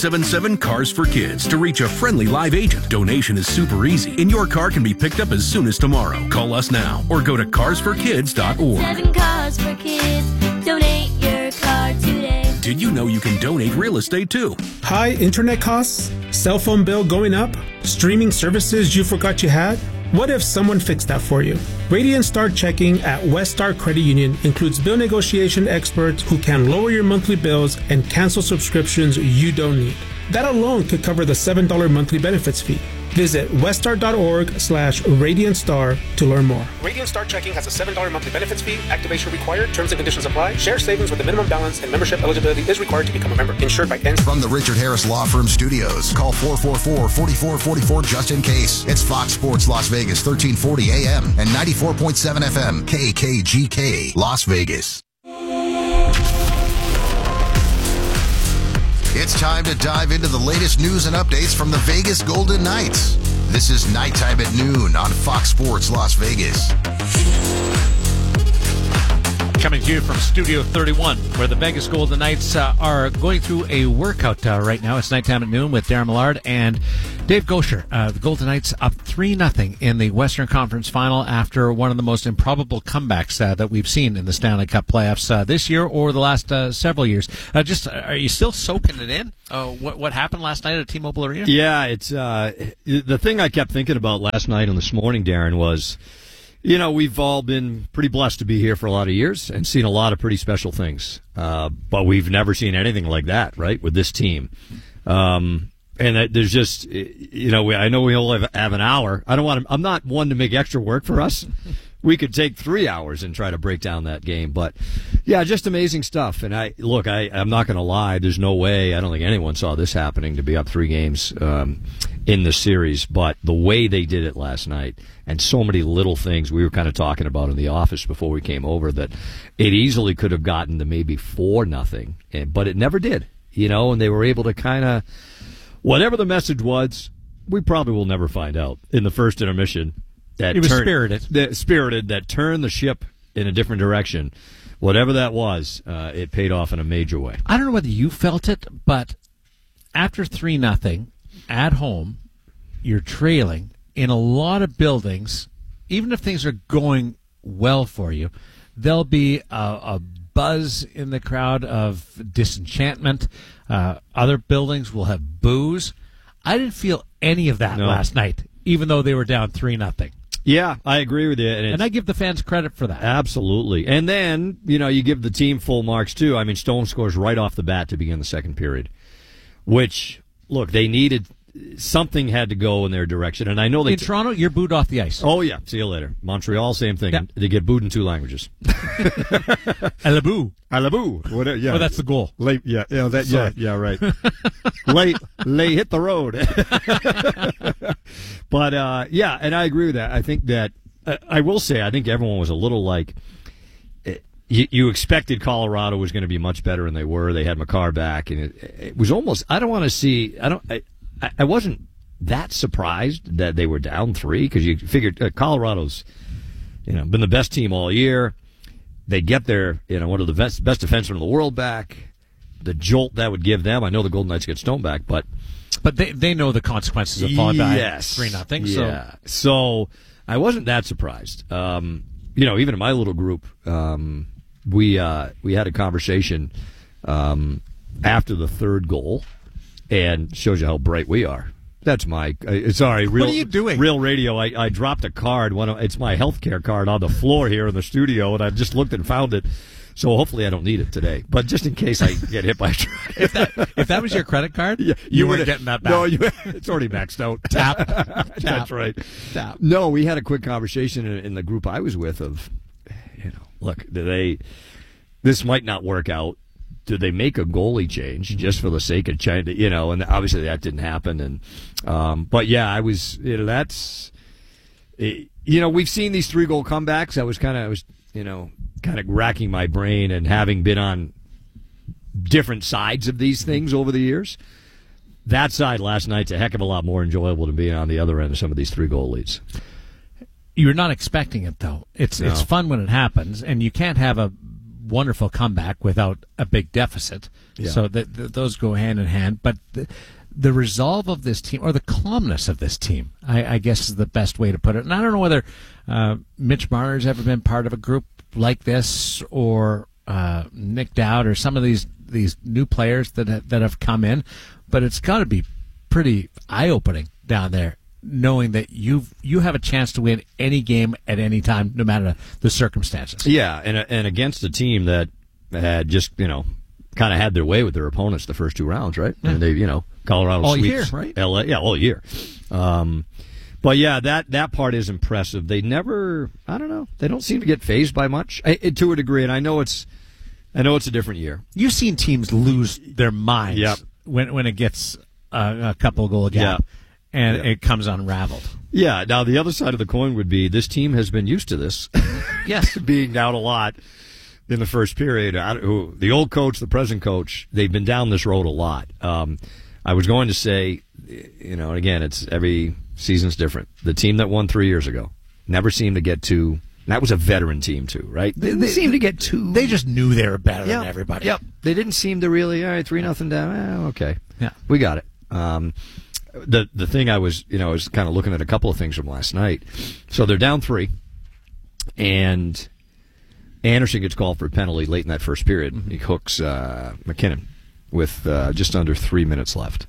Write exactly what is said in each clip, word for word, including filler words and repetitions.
seven seven, CARS for Kids to reach a friendly live agent. Donation is super easy, and your car can be picked up as soon as tomorrow. Call us now or go to cars for kids dot org. Seven Cars for Kids. Donate your car today. Did you know you can donate real estate too? High internet costs? Cell phone bill going up? Streaming services you forgot you had? What if someone fixed that for you? Radiant Star Checking at West Star Credit Union includes bill negotiation experts who can lower your monthly bills and cancel subscriptions you don't need. That alone could cover the seven dollars monthly benefits fee. Visit weststar.org slash Radiant Star to learn more. Radiant Star Checking has a seven dollars monthly benefits fee. Activation required. Terms and conditions apply. Share savings with a minimum balance and membership eligibility is required to become a member. Insured by N. From the Richard Harris Law Firm Studios, call four four four, four four four four just in case. It's Fox Sports Las Vegas, thirteen forty A M and ninety-four point seven F M, K K G K, Las Vegas. It's time to dive into the latest news and updates from the Vegas Golden Knights. This is Nighttime at Noon on Fox Sports Las Vegas. Coming to you from Studio thirty-one, where the Vegas Golden Knights uh, are going through a workout uh, right now. It's Nighttime at Noon with Darren Millard and Dave Gosher. Uh, the Golden Knights up three nothing in the Western Conference Final after one of the most improbable comebacks uh, that we've seen in the Stanley Cup playoffs uh, this year or the last uh, several years. Uh, just, are you still soaking it in? Uh, what, what happened last night at T-Mobile Arena? Yeah, it's uh, the thing I kept thinking about last night and this morning, Darren, was, you know, we've all been pretty blessed to be here for a lot of years and seen a lot of pretty special things. Uh, but we've never seen anything like that, right, with this team. Um, and there's just, you know, I know we only have, have an hour. I don't want to, I'm not one to make extra work for us. We could take three hours and try to break down that game. But, yeah, just amazing stuff. And, I look, I, I'm not going to lie. There's no way, I don't think anyone saw this happening, to be up three games um, in the series. But the way they did it last night, and so many little things we were kind of talking about in the office before we came over, that it easily could have gotten to maybe four nothing, but it never did. You know, and they were able to kind of, whatever the message was, we probably will never find out in the first intermission. That it was turn, spirited. That spirited, that turned the ship in a different direction. Whatever that was, uh, it paid off in a major way. I don't know whether you felt it, but after three nothing at home, you're trailing in a lot of buildings. Even if things are going well for you, there'll be a, a buzz in the crowd of disenchantment. Uh, other buildings will have boos. I didn't feel any of that No. last night, even though they were down three nothing. Yeah, I agree with you. And, And I give the fans credit for that. Absolutely. And then, you know, you give the team full marks, too. I mean, Stone scores right off the bat to begin the second period, which, look, they needed, something had to go in their direction. And I know they... In Toronto, you're booed off the ice. Oh, yeah. See you later. Montreal, same thing. Yeah. They get booed in two languages. A la boo. A la boo. Whatever, yeah. Oh, that's the goal. Late, yeah, yeah, that, yeah, yeah, right. late, late, hit the road. But uh, yeah, and I agree with that. I think that uh, I will say I think everyone was a little like uh, you, you expected Colorado was going to be much better, and they were. They had Makar back, and it, it was almost. I don't want to see. I don't. I, I wasn't that surprised that they were down three because you figured uh, Colorado's, you know, been the best team all year. They get their, you know, one of the best best defensemen in the world back. The jolt that would give them. I know the Golden Knights get Stone back, but But they they know the consequences of falling back yes. three nothing. Yeah. So So I wasn't that surprised. Um, you know, even in my little group, um, we uh, we had a conversation um, after the third goal, and shows you how bright we are. That's my uh, sorry. Real, what are you doing? Real radio. I, I dropped a card. One of, it's my healthcare card on the floor here in the studio, and I just looked and found it. So hopefully I don't need it today. But just in case I get hit by a truck. if that if that was your credit card, yeah, you, you weren't would getting that back. No, you, it's already maxed out. Tap. That's Tap. right. Tap. No, we had a quick conversation in, in the group I was with of, you know, look, do they? This might not work out. Did they make a goalie change just for the sake of trying to, you know? And obviously that didn't happen. And um, but yeah, I was. You know, that's. It, you know, we've seen these three goal comebacks. I was kind of, I was, you know, kind of racking my brain and having been on different sides of these things over the years. That side last night's a heck of a lot more enjoyable than being on the other end of some of these three goal leads. You're not expecting it though. It's No. it's fun when it happens, and you can't have a wonderful comeback without a big deficit. Yeah. So that th- those go hand in hand. But the, the resolve of this team, or the calmness of this team, I, I guess is the best way to put it. And I don't know whether uh, Mitch Marner's ever been part of a group like this, or uh, Nick Dowd, or some of these these new players that ha- that have come in. But it's got to be pretty eye-opening down there, knowing that you you have a chance to win any game at any time, no matter the circumstances. Yeah, and and against a team that had just, you know, kind of had their way with their opponents the first two rounds, right? Yeah. And they, you know, Colorado all sweeps year, right? L A, yeah, all year. Um, but yeah, that that part is impressive. They never, I don't know, they don't seem to get fazed by much, I, to a degree. And I know it's, I know it's a different year. You've seen teams lose their minds Yep. when when it gets a, a couple goal gap, Yeah. and Yeah. it comes unraveled. Yeah. Now the other side of the coin would be this team has been used to this. Yes, being down a lot in the first period. I, who, the old coach, the present coach, they've been down this road a lot. Um, I was going to say, you know, and again, it's every season's different. The team that won three years ago never seemed to get to. That was a veteran team too, right? They didn't seem to get too. They just knew they were better Yep. than everybody. Yep. They didn't seem to really. All right, three nothing down. Eh, okay. Yeah. We got it. Um, the the thing I was, you know, I was kind of looking at a couple of things from last night. So they're down three, and Anderson gets called for a penalty late in that first period. Mm-hmm. He hooks uh, McKinnon with uh, just under three minutes left.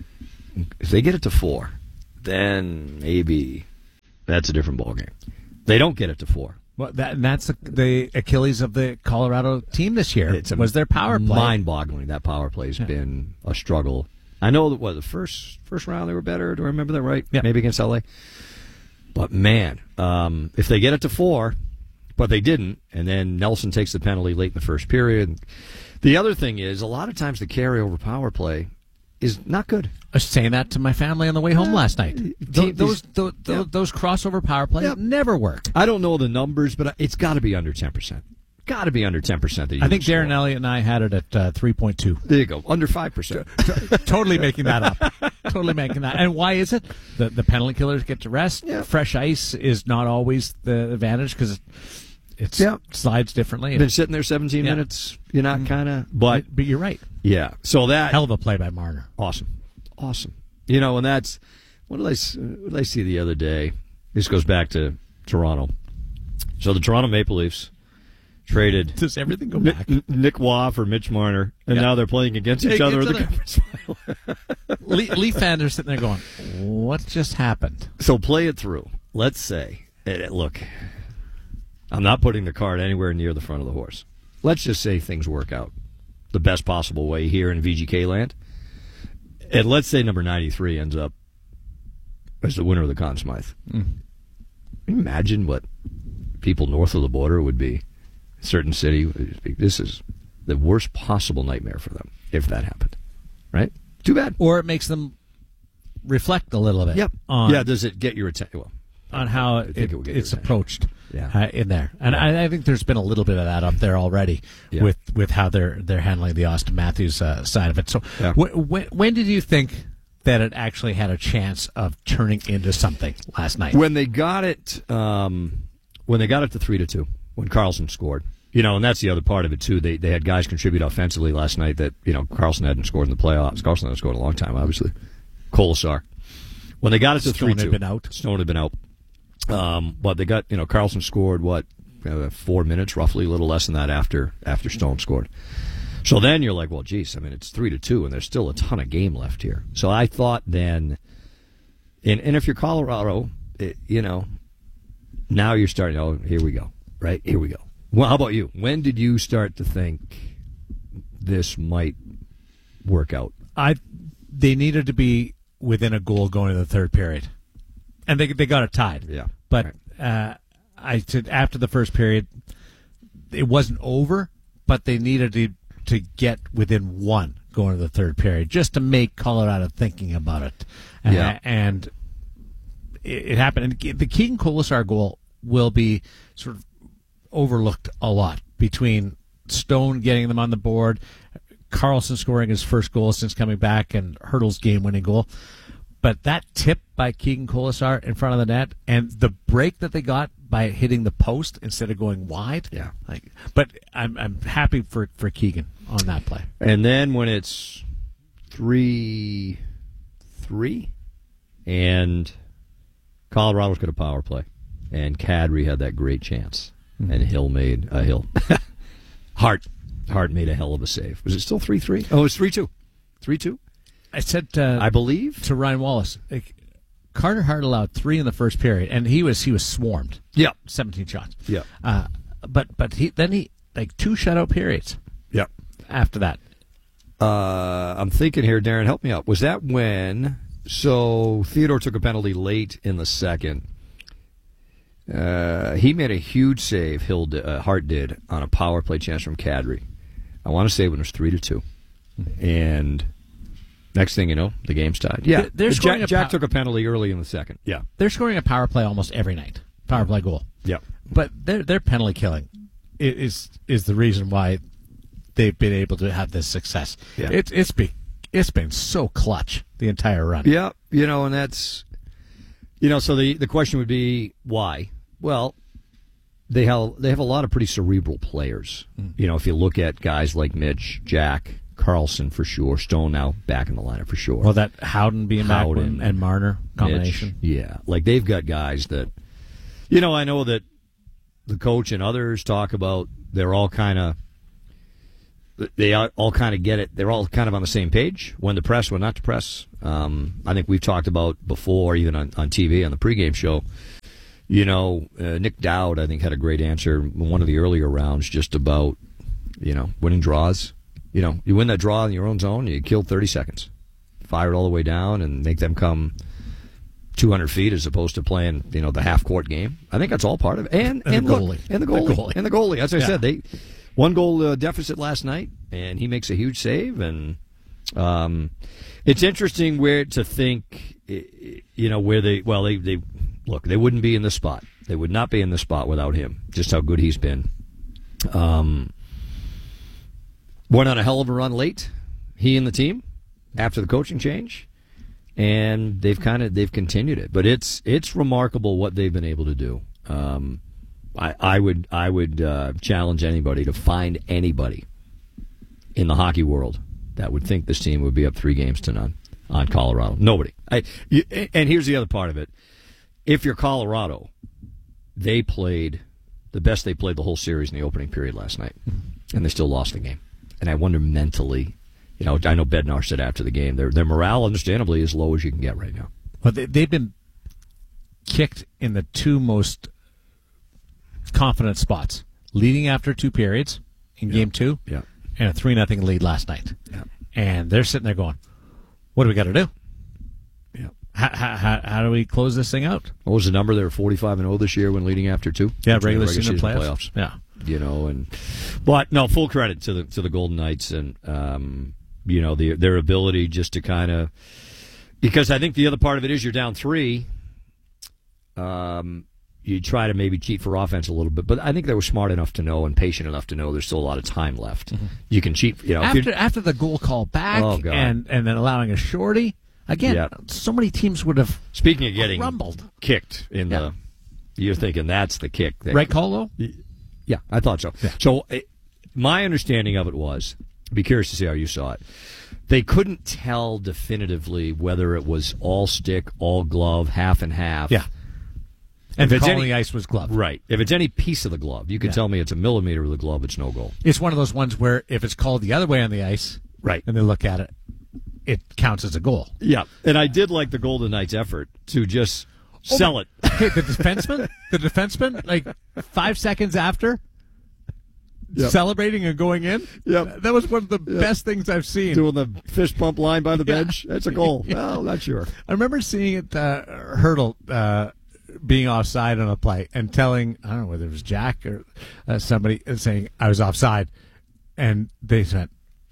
If they get it to four, then maybe that's a different ballgame. They don't get it to four. Well, that, and that's the, the Achilles of the Colorado team this year. It's a was their power play. Mind-boggling. That power play has Yeah. been a struggle. I know that, what, the first first round they were better. Do I remember that right? Yeah. Maybe against L A. But, man, um, if they get it to four, but they didn't, and then Nelson takes the penalty late in the first period. The other thing is, a lot of times the carryover power play is not good. I was saying that to my family on the way home last night. Team- Those those, these- those, those, Yep. those crossover power plays Yep. never work. I don't know the numbers, but it's got to be under ten percent. Got to be under ten percent. That you I think would Darren score. Elliott and I had it at uh, three point two. There you go. Under five percent. Totally making that up. Totally making that. And why is it? The the penalty killers get to rest. Yeah. Fresh ice is not always the advantage because it it's, Yeah. slides differently. Been sitting there seventeen Yeah. minutes. You're not kind of, but but you're right. yeah. So that Hell of a play by Marner. awesome, awesome. You know, and that's what did I s- what did I see the other day? This goes back to Toronto. So the Toronto Maple Leafs traded Does everything go Nick, back? Nick Waugh for Mitch Marner, and Yeah. now they're playing against each Hey, other in each the other. conference final. Le- Leaf fans are sitting there going, "What just happened?" So play it through. Let's say, eh, look, I'm not putting the cart anywhere near the front of the horse. Let's just say things work out the best possible way here in V G K land. And let's say number ninety-three ends up as the winner of the Conn Smythe. Mm. Can you imagine what people north of the border would be? A certain city. This is the worst possible nightmare for them if that happened. Right? Too bad. Or it makes them reflect a little bit. Yep. On, yeah, does it get your attention? Well, on how I think it, it would get it's your attention. approached Yeah. uh, in there. And I, I think there's been a little bit of that up there already Yeah. with, with how they're they're handling the Austin Matthews uh, side of it. So Yeah. wh- wh- when did you think that it actually had a chance of turning into something last night? When they got it, um, when they got it to three to two, when Carlson scored, you know, and that's the other part of it too. They they had guys contribute offensively last night that you know Carlson hadn't scored in the playoffs. Carlson hadn't scored in a long time, obviously. Colasar. When they got it to Stone three two, had been out. Stone had been out. Um, but they got you know Carlson scored what uh, four minutes roughly, a little less than that after after Stone scored. So then you're like, well, geez, I mean, it's three to two, and there's still a ton of game left here. So I thought then, and, and if you're Colorado, it, you know, now you're starting. Oh, here we go, right? Here we go. Well, how about you? When did you start to think this might work out? I they needed to be within a goal going to the third period, and they they got it tied. Yeah, but right. uh, I said after the first period, it wasn't over, but they needed to to get within one going to the third period just to make Colorado thinking about it. Uh, Yeah. and it, it happened. And the Keegan Colasar goal will be sort of overlooked a lot between Stone getting them on the board, Carlson scoring his first goal since coming back, and Hurdle's game-winning goal. but that tip by Keegan Colasar in front of the net and the break that they got by hitting the post instead of going wide. Yeah. Like, but I'm I'm happy for, for Keegan on that play. And then when it's three three and Colorado's got a power play and Kadri had that great chance mm-hmm. and Hill made a uh, Hill Hart Hart made a hell of a save. Was it still three three? Oh, it was three two. three two? I said uh, I believe to Ryan Wallace, like, Carter Hart allowed three in the first period and he was he was swarmed. Yeah. seventeen shots. Yeah. Uh, but but he then he like two shutout periods. Yeah. After that. Uh, I'm thinking here, Darren, help me out. Was that when? So Theodore took a penalty late in the second. Uh, he made a huge save. Hill did, uh, Hart did on a power play chance from Kadri. I want to say when it was three to two, and next thing you know, the game's tied. Yeah, they're Jack, a Jack pow- took a penalty early in the second. Yeah, they're scoring a power play almost every night. Power play goal. Yeah, but their their penalty killing is is the reason why they've been able to have this success. Yeah. It's it's been it's been so clutch the entire run. Yeah, you know, and that's you know, so the the question would be why? Well, they have they have a lot of pretty cerebral players. Mm. You know, if you look at guys like Mitch, Jack, Carlson for sure, Stone now back in the lineup for sure. Well, that Howden being Howden, back and Marner combination. Mitch, yeah, like they've got guys that, you know, I know that the coach and others talk about they're all kind of. They all kind of get it. They're all kind of on the same page. When to press, when not to press. Um, I think we've talked about before, even on, on T V, on the pregame show. You know, uh, Nick Dowd, I think, had a great answer in one of the earlier rounds just about, you know, winning draws. You know, you win that draw in your own zone, you kill thirty seconds. Fire it all the way down and make them come two hundred feet as opposed to playing, you know, the half-court game. I think that's all part of it. And, and, and the look, goalie. And the goalie. The goalie. And the goalie. As I yeah. said, they... One goal uh, deficit last night, and he makes a huge save. And um, it's interesting where to think, you know, where they well they, they look they wouldn't be in this spot. They would not be in this spot without him. Just how good he's been. Um, went on a hell of a run late. He and the team after the coaching change, and they've kind of they've continued it. But it's it's remarkable what they've been able to do. Um, I, I would I would uh, challenge anybody to find anybody in the hockey world that would think this team would be up three games to none on Colorado. Nobody. I, you, and here's the other part of it. If you're Colorado, they played the best they played the whole series in the opening period last night, and they still lost the game. And I wonder mentally, you know, I know Bednar said after the game, their their morale, understandably, is low as you can get right now. Well, they, they've been kicked in the two most confident spots, leading after two periods in yeah. game two, yeah. and a three nothing lead last night. Yeah. And they're sitting there going, what do we got to do? Yeah. How, how, how do we close this thing out? What was the number? They were forty-five and oh this year when leading after two. Yeah, regular, regular season, season playoffs. playoffs. Yeah. You know, and but no, full credit to the to the Golden Knights and um, you know, the, their ability just to kind of, because I think the other part of it is you're down three. Um, you try to maybe cheat for offense a little bit, but I think they were smart enough to know and patient enough to know there's still a lot of time left. Mm-hmm. You can cheat, you know. After after the goal call back oh, God. and and then allowing a shorty again. Yeah. So many teams would have. Speaking of getting rumbled. kicked in yeah. the, you're thinking that's the kick. That, right call though? Yeah, I thought so. Yeah. So it, my understanding of it was, I'd be curious to see how you saw it. They couldn't tell definitively whether it was all stick, all glove, half and half. Yeah. And if the it's calling any, ice was glove. Right. If it's any piece of the glove, you can yeah. tell me it's a millimeter of the glove, it's no goal. It's one of those ones where if it's called the other way on the ice, right, and they look at it, it counts as a goal. Yeah. And I did like the Golden Knights' effort to just oh, sell it. Okay, the defenseman, the defenseman, like five seconds after, yep. celebrating and going in. Yep. That was one of the yep. best things I've seen. Doing the fist pump line by the yeah. bench. That's a goal. yeah. Well, not sure. I remember seeing it, uh, Hurdle, uh, being offside on a play and telling, I don't know whether it was Jack or uh, somebody, saying, I was offside. And they said,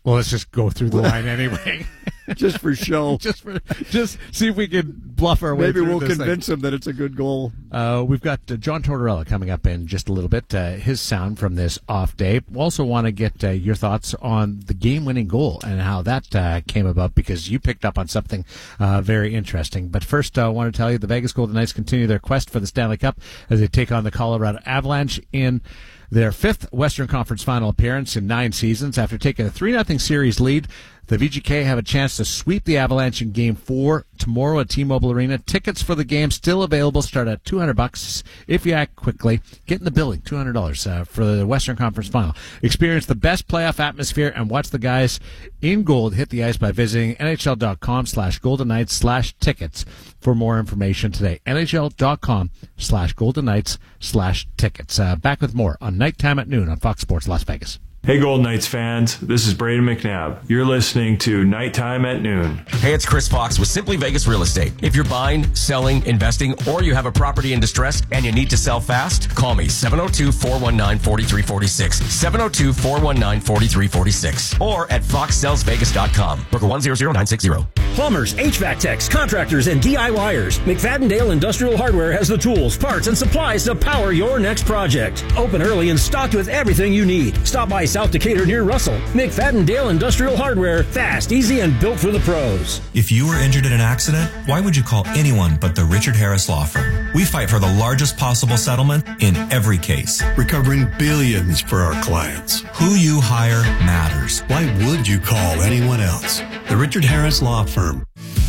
Well, let's just go through the line anyway. Just for show. just for just see if we can bluff our way Maybe through we'll this convince thing. him that it's a good goal. Uh, we've got uh, John Tortorella coming up in just a little bit. Uh, his sound from this off day. We also want to get uh, your thoughts on the game-winning goal and how that uh, came about, because you picked up on something uh, very interesting. But first, uh, I want to tell you the Vegas Golden Knights continue their quest for the Stanley Cup as they take on the Colorado Avalanche in their fifth Western Conference Final appearance in nine seasons. After taking a three nothing series lead, the V G K have a chance to sweep the Avalanche in Game four tomorrow at T-Mobile Arena. Tickets for the game still available. Start at two hundred bucks if you act quickly. Get in the building, two hundred dollars uh, for the Western Conference Final. Experience the best playoff atmosphere and watch the guys in gold hit the ice by visiting NHL.com slash Golden Knights slash tickets for more information today. NHL.com slash Golden Knights slash tickets. Uh, back with more on Nighttime at Noon on Fox Sports Las Vegas. Hey Golden Knights fans, this is Braden McNabb. You're listening to Nighttime at Noon. Hey, it's Chris Fox with Simply Vegas Real Estate. If you're buying, selling, investing, or you have a property in distress and you need to sell fast, call me seven oh two, four one nine, four three four six, seven oh two, four one nine, four three four six, or at fox sells vegas dot com. Broker one zero zero nine six zero. Plumbers, H V A C techs, contractors, and DIYers. McFadden-Dale Industrial Hardware has the tools, parts, and supplies to power your next project. Open early and stocked with everything you need. Stop by South Decatur near Russell. McFadden-Dale Industrial Hardware. Fast, easy, and built for the pros. If you were injured in an accident, why would you call anyone but the Richard Harris Law Firm? We fight for the largest possible settlement in every case, recovering billions for our clients. Who you hire matters. Why would you call anyone else? The Richard Harris Law Firm.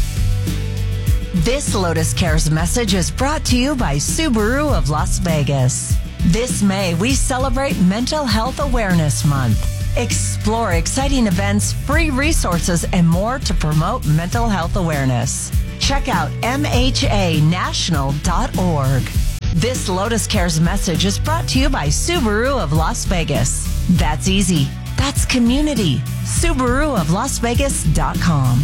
This Lotus Cares message is brought to you by Subaru of Las Vegas. This May, we celebrate Mental Health Awareness Month. Explore exciting events, free resources, and more to promote mental health awareness. Check out m h a national dot org. This Lotus Cares message is brought to you by Subaru of Las Vegas. That's easy. That's community. Subaru of Las Vegas dot com.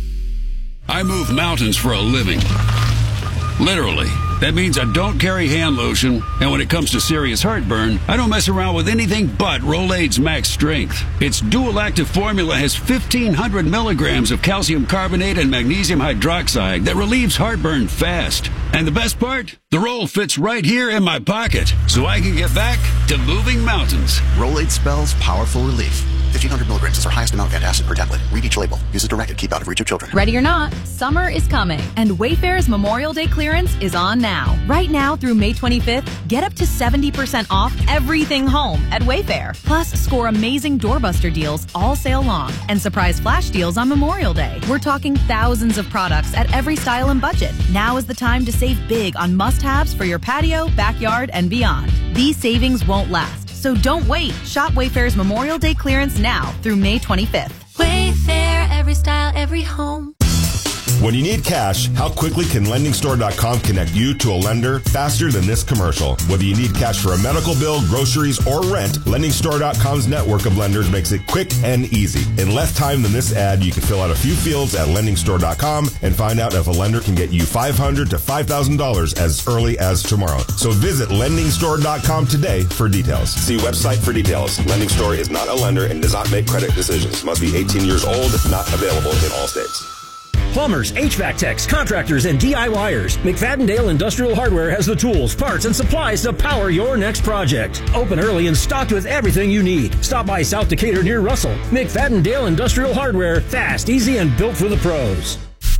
I move mountains for a living. Literally. That means I don't carry hand lotion, and when it comes to serious heartburn, I don't mess around with anything but Rolaids Max Strength. Its dual-active formula has fifteen hundred milligrams of calcium carbonate and magnesium hydroxide that relieves heartburn fast. And the best part? The roll fits right here in my pocket, so I can get back to moving mountains. Rolaids spells powerful relief. fifteen hundred milligrams is our highest amount of antacid per tablet. Read each label. Use as directed. Keep out of reach of children. Ready or not, summer is coming, and Wayfair's Memorial Day clearance is on now. Right now through May twenty-fifth, get up to seventy percent off everything home at Wayfair. Plus, score amazing doorbuster deals all sale long and surprise flash deals on Memorial Day. We're talking thousands of products at every style and budget. Now is the time to save big on must-haves for your patio, backyard, and beyond. These savings won't last, so don't wait. Shop Wayfair's Memorial Day clearance now through May twenty-fifth. Wayfair, every style, every home. When you need cash, how quickly can lending store dot com connect you to a lender faster than this commercial? Whether you need cash for a medical bill, groceries, or rent, lending store dot com's network of lenders makes it quick and easy. In less time than this ad, you can fill out a few fields at lending store dot com and find out if a lender can get you five hundred dollars to five thousand dollars as early as tomorrow. So visit lending store dot com today for details. See website for details. Lending Store is not a lender and does not make credit decisions. Must be eighteen years old. Not available in all states. Plumbers, H V A C techs, contractors, and DIYers. McFadden-Dale Industrial Hardware has the tools, parts, and supplies to power your next project. Open early and stocked with everything you need. Stop by South Decatur near Russell. McFadden-Dale Industrial Hardware. Fast, easy, and built for the pros.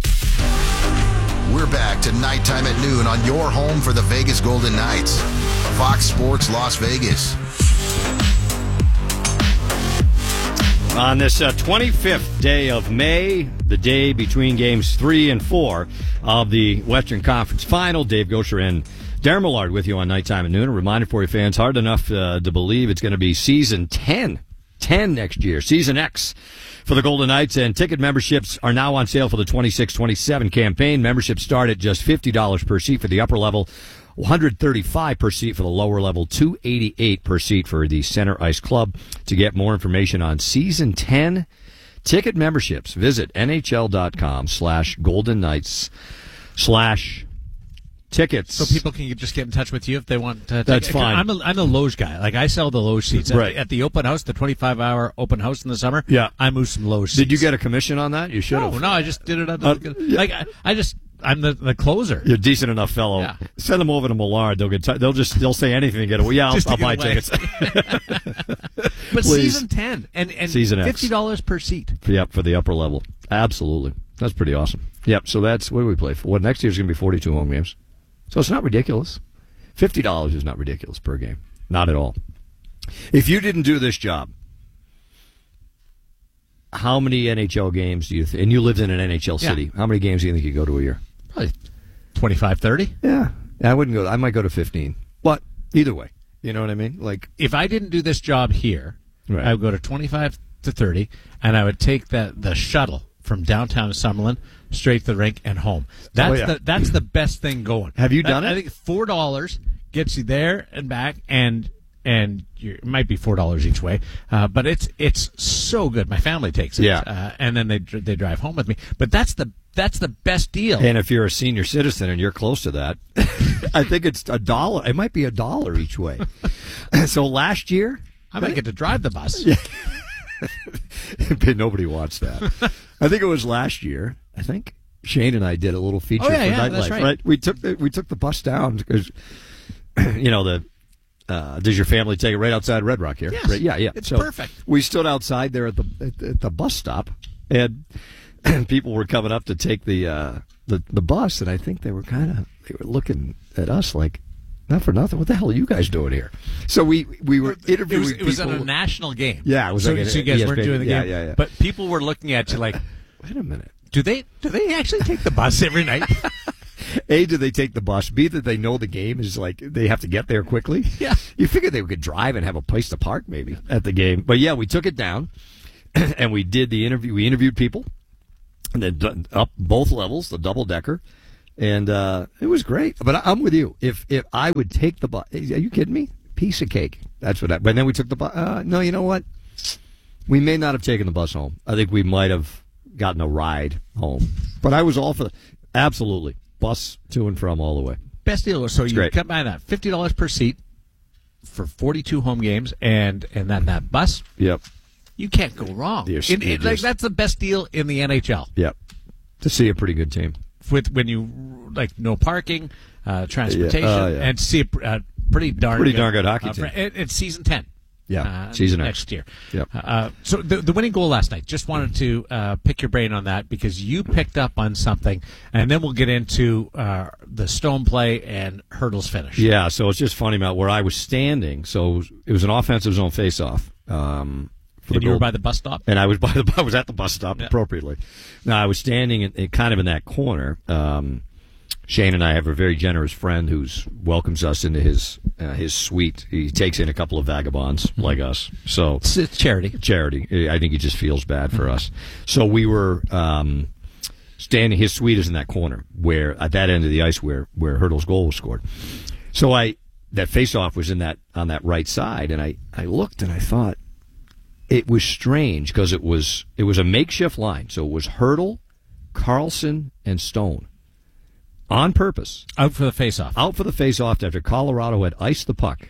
We're back to Nighttime at Noon on your home for the Vegas Golden Knights. Fox Sports Las Vegas. On this uh, twenty-fifth day of May, the day between games three and four of the Western Conference Final, Dave Gosher and Darren Millard with you on Nighttime at Noon. A reminder for you fans, hard enough uh, to believe it's going to be season ten, ten next year, season X for the Golden Knights, and ticket memberships are now on sale for the twenty-six twenty-seven campaign. Memberships start at just fifty dollars per seat for the upper level, one hundred thirty-five dollars per seat for the lower level, two hundred eighty-eight dollars per seat for the Center Ice Club. To get more information on season ten ticket memberships, visit N H L dot com slash Golden Knights slash tickets. So people can just get in touch with you if they want to. That's take, fine. I'm a, I'm a Loge guy. Like, I sell the Loge seats. At, Right. the, at the open house, the twenty-five hour open house in the summer, Yeah. I move some Loge seats. Did you get a commission on that? You should No, have. no, I just did it. At Uh, the, yeah. Like, I, I just, I'm the, the closer. You're a decent enough fellow. Yeah. Send them over to Millard. They'll get. T- they'll just. They'll say anything and get away. Yeah, I'll, Just to I'll get buy away. tickets. But Please. season ten and, and Season X. fifty dollars per seat. Yep, for the upper level. Absolutely. That's pretty awesome. Yep, so that's what do we play for? Well, next year's going to be forty-two home games. So it's not ridiculous. fifty dollars is not ridiculous per game. Not at all. If you didn't do this job, how many N H L games do you think, and you lived in an N H L Yeah. city, how many games do you think you go to a year? Probably twenty-five, thirty. Yeah. I wouldn't go, I might go to fifteen. But either way, you know what I mean? Like, If I didn't do this job here, Right. I would go to twenty-five to thirty, and I would take the, the shuttle from downtown Summerlin straight to the rink and home. That's Oh, yeah. the that's the best thing going. Have you That- done it? I think four dollars gets you there and back, and and you're, it might be four dollars each way, uh, but it's it's so good. My family takes it, Yeah. uh, and then they dr- they drive home with me. But that's the that's the best deal. and if you're a senior citizen and you're close to that, I think it's a dollar. It might be a dollar each way. So last year, I might get to drive the bus. Nobody wants that. I think it was last year. I think Shane and I did a little feature Oh, yeah, for yeah, Nightlife. that's right. We took the, we took the bus down because you know the. Uh, does your family take it right outside Red Rock here? Yes. Right, yeah, yeah. It's So perfect. We stood outside there at the at, at the bus stop, and people were coming up to take the uh, the the bus, and I think they were kind of they were looking at us like, not for nothing. What the hell are you guys doing here? So we we were It interviewing was, it was people. at a national game. Yeah, it was so, like an so you guys E S P N weren't doing the yeah, game. yeah, yeah. But people were looking at you like, wait a minute. do they do they actually take the bus every night? A, do they take the bus? B, that they know the game is like they have to get there quickly. Yeah. You figure they could drive and have a place to park maybe at the game. But yeah, we took it down and we did the interview. We interviewed people and then d- up both levels, the double decker. And uh, it was great. But I, I'm with you. If if I would take the bus, are you kidding me? Piece of cake. That's what I, but then we took the bus. Uh, no, you know what? We may not have taken the bus home. I think we might have gotten a ride home. But I was all for the, absolutely. Bus to and from all the way. Best deal. So It's you great. come by that fifty dollars per seat for forty-two home games, and and then that bus. Yep. You can't go wrong. You're- In- you're in- like just- that's the best deal in the N H L. Yep. To see a pretty good team. With when you like no parking, uh, transportation, Yeah. Oh, yeah. and see a pr- uh, pretty darn Pretty good, darn good hockey uh, team. fr- it- It's season ten. Yeah, uh, season X. next year. Yep. Uh, so the, the winning goal last night. Just wanted to uh, pick your brain on that because you picked up on something, and then we'll get into uh, the stone play and hurdles finish. Yeah, so it's just funny about where I was standing. So it was an offensive zone face-off. Um, for And the you were goal- by the bus stop? and I was by the I was at the bus stop Yeah. appropriately. Now I was standing in, in kind of in that corner. Um, Shane and I have a very generous friend who welcomes us into his uh, his suite. He takes in a couple of vagabonds like us. So It's, it's charity. charity. I think he just feels bad for us. So we were um, standing. His suite is in that corner where at that end of the ice where where Hurdle's goal was scored. So I that face-off was in that on that right side, and I I looked and I thought it was strange because it was it was a makeshift line. So it was Hurdle, Carlson, and Stone. On purpose. Out for the face-off. Out for the face-off after Colorado had iced the puck.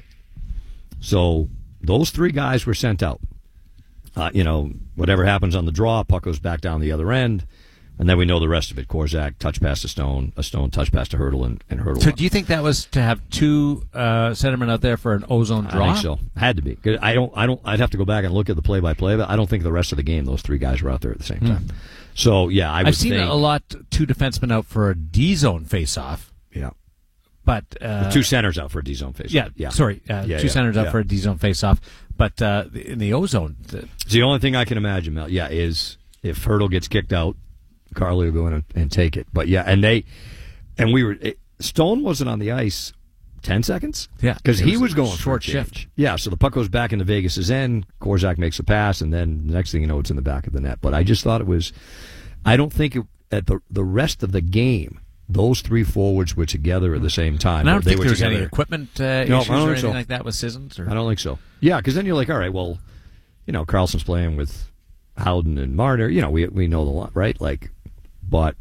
So those three guys were sent out. Uh, you know, whatever happens on the draw, puck goes back down the other end, and then we know the rest of it. Korzak, touch pass to Stone, a Stone touch pass to Hurdle, and, and Hurdle. So do you think that was to have two uh, centermen out there for an ozone draw? I think so. Had to be. 'Cause I don't. I don't. I'd have to go back and look at the play-by-play, but I don't think the rest of the game those three guys were out there at the same Hmm. time. So yeah, I would I've seen think, a lot two defensemen out for a D zone face-off. Yeah. But uh, The two centers out for a D zone face. Yeah, yeah. sorry, uh, Yeah, two yeah, centers out yeah. for a D zone face-off. But uh, in the ozone, the, It's the only thing I can imagine, Mel. Yeah, is if Hurdle gets kicked out, Carly will go in and, and take it. But yeah, and they and we were it, Stone wasn't on the ice ten seconds. Yeah, because it he was was going short for a change. shift. Yeah, so the puck goes back into Vegas's end. Korzak makes a pass, and then the next thing you know, it's in the back of the net. But I just thought it was. I don't think it, at the the rest of the game, those three forwards were together at the same time. and I don't They think were there was any together. equipment uh, No, I issues don't or think anything so. like that with Sissons. Or? I don't think so. Yeah, because then you're like, all right, well, you know, Carlson's playing with Howden and Marner. You know, we we know the lot, right? Like, but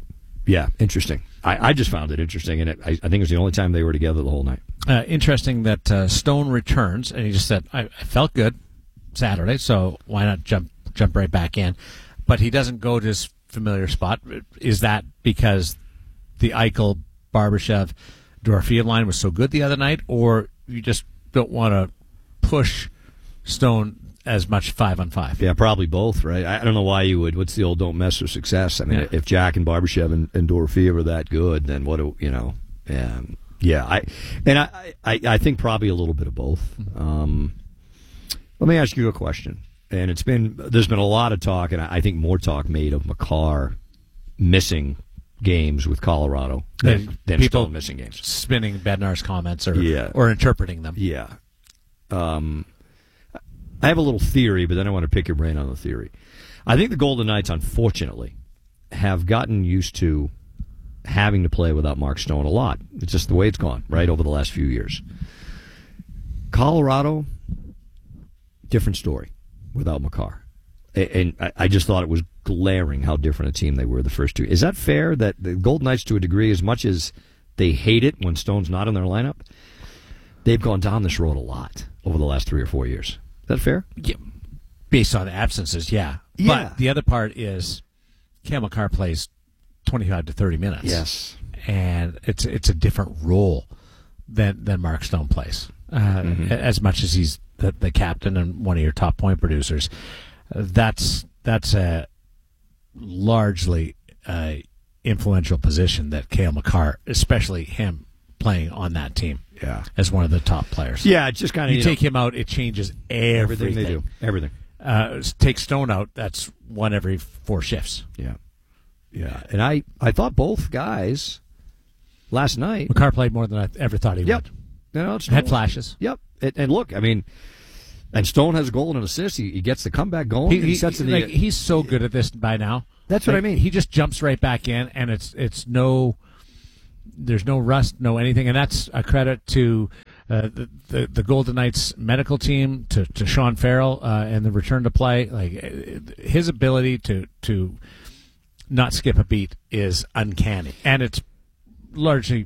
yeah, interesting. I, I just found it interesting, and it, I, I think it was the only time they were together the whole night. Uh, interesting that uh, Stone returns, and he just said, I, I felt good Saturday, so why not jump jump right back in? But he doesn't go to his familiar spot. Is that because the Eichel, Barbashev, Dorofeev line was so good the other night, or you just don't want to push Stone as much five on five? Yeah, probably both, right? I don't know why you would. What's the old don't mess with success? I mean, Yeah. if Jack and Barbashev and, and Dorofeev are that good, then what do you know? Um, yeah, I and I, I I think probably a little bit of both. Um, let me ask you a question, and it's been there's been a lot of talk, and I think more talk made of Makar missing games with Colorado than, Than than people Stone missing games. Spinning Bednar's comments or Yeah. or interpreting them. Yeah. Um, I have a little theory, but then I want to pick your brain on the theory. I think the Golden Knights, unfortunately, have gotten used to having to play without Mark Stone a lot. It's just the way it's gone, right, over the last few years. Colorado, different story without Makar. And I just thought it was glaring how different a team they were the first two. Is that fair that the Golden Knights, to a degree, as much as they hate it when Stone's not in their lineup, they've gone down this road a lot over the last three or four years? Is that fair? Yeah. Based on absences, yeah. Yeah. But the other part is Cale Makar plays twenty-five to thirty minutes. Yes. And it's it's a different role than than Mark Stone plays. Uh, Mm-hmm. As much as he's the, the captain and one of your top point producers, uh, that's that's a largely uh, influential position that Cale Makar, especially him playing on that team, yeah, as one of the top players. Yeah, it's just kind of you, you take know, him out, it changes everything. everything they do. Everything. Uh, take Stone out, that's one every four shifts. Yeah. Yeah. And I, I thought both guys last night. Makar played more than I ever thought he Yep. would. No, it's Had flashes. Yep. And, and look, I mean, and Stone has a goal and an assist. He, he gets the comeback going. He, and he, sets in like, the, he's so good at this by now. That's what Like, I mean. He just jumps right back in, and it's it's no, there's no rust, no anything, and that's a credit to uh, the, the the Golden Knights medical team, to, to Sean Farrell uh, and the return to play. Like uh, his ability to to not skip a beat is uncanny, and it's largely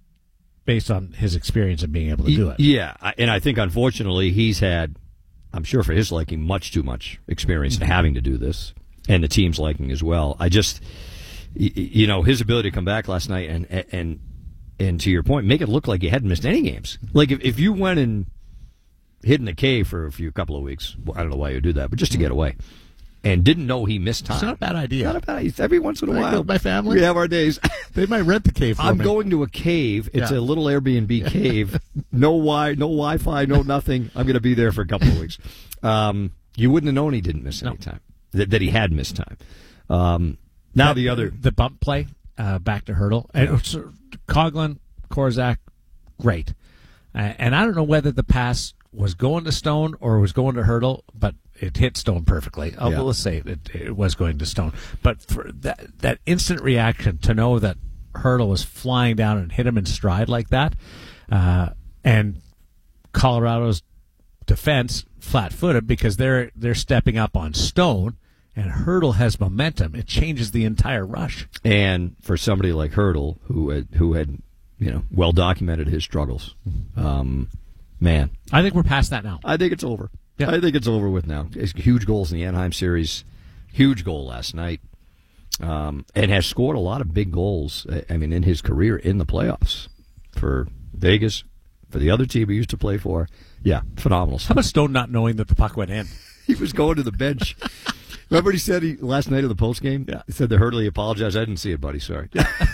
based on his experience of being able to do it. Yeah, I- and I think unfortunately he's had, I'm sure for his liking, much too much experience in having to do this, and the team's liking as well. I just, y- y- you know, his ability to come back last night and and and to your point, make it look like he hadn't missed any games. Like if, if you went and hid in the cave for a few couple of weeks, well, I don't know why you would do that, but just to get away, and didn't know he missed time. It's not a bad idea. Not a bad idea. Every once in a I go while, with my family. we have our days. They might rent the cave for I'm me. going to a cave. It's Yeah. a little Airbnb cave. No wi, no Wi-Fi, no nothing. I'm going to be there for a couple of weeks. Um, you wouldn't have known he didn't miss any time. That, that he had missed time. Um, now That- the other, the bump play uh, back to Hurdle, and it was, uh, Coughlin, Korzak, great. Uh, and I don't know whether the pass was going to Stone or was going to Hurdle, but it hit Stone perfectly. Oh, Yeah. well, let's say it, it was going to Stone. But for that that instant reaction to know that Hurdle was flying down and hit him in stride like that, uh, and Colorado's defense flat-footed because they're they're stepping up on Stone, and Hurdle has momentum. It changes the entire rush. and for somebody like Hurdle, who had, who had, you know, well documented his struggles, um, man, I think we're past that now. I think it's over. Yeah. I think it's over with now. It's huge goals in the Anaheim series, huge goal last night, um, and has scored a lot of big goals. I mean, in his career in the playoffs for Vegas, for the other team he used to play for. Yeah, phenomenal. How about Stone not knowing that the puck went in? He was going to the bench. Remember what he said he, last night of the post game? Yeah. He said to Hurdle, he apologized. I didn't see it, buddy. Sorry.